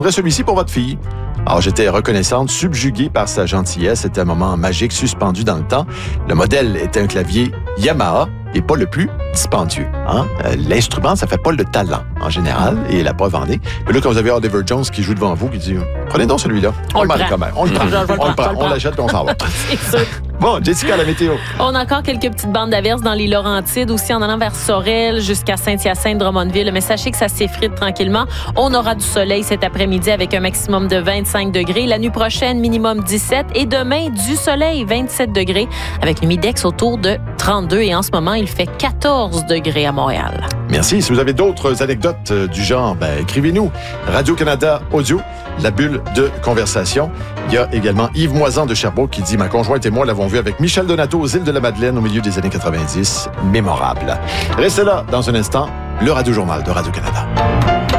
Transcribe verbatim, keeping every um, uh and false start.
Celui-ci pour votre fille. Alors, j'étais reconnaissante, subjuguée par sa gentillesse. C'était un moment magique, suspendu dans le temps. Le modèle était un clavier Yamaha et pas le plus dispendieux. Hein? Euh, l'instrument, ça fait pas le talent, en général, et la preuve en est. Mais là, quand vous avez Oliver Jones qui joue devant vous, qui dit « Prenez donc celui-là. » On le prend. Quand même. On le prend. On le prend. On l'achète et on s'en va. C'est sûr. Bon, Jessica, la météo. On a encore quelques petites bandes d'averses dans les Laurentides, aussi en allant vers Sorel jusqu'à Saint-Hyacinthe, Drummondville. Mais sachez que ça s'effrite tranquillement. On aura du soleil cet après-midi avec un maximum de vingt-cinq degrés. La nuit prochaine, minimum dix-sept. Et demain, du soleil, vingt-sept degrés, avec une mi-dex autour de trente-deux. Et en ce moment, il fait quatorze degrés à Montréal. Merci. Si vous avez d'autres anecdotes euh, du genre, ben, écrivez-nous. Radio-Canada Audio, la bulle de conversation. Il y a également Yves Moisan de Sherbrooke qui dit « Ma conjointe et moi l'avons vu avec Michel Donato aux îles de la Madeleine au milieu des années quatre-vingt-dix. Mémorable. » Restez là dans un instant, le Radio-Journal de Radio-Canada.